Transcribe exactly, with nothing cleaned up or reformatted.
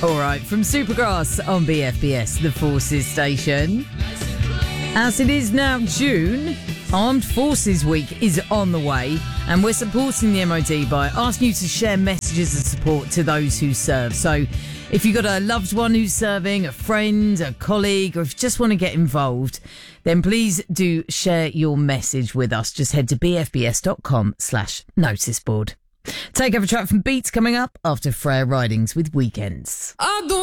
All right, from Supergrass on B F B S, the Forces station. As it is now June, Armed Forces Week is on the way, and we're supporting the M O D by asking you to share messages of support to those who serve. So if you've got a loved one who's serving, a friend, a colleague, or if you just want to get involved, then please do share your message with us. Just head to bfbs.com slash noticeboard. Take over track from Beats coming up after Freya Ridings with Weekends. I don't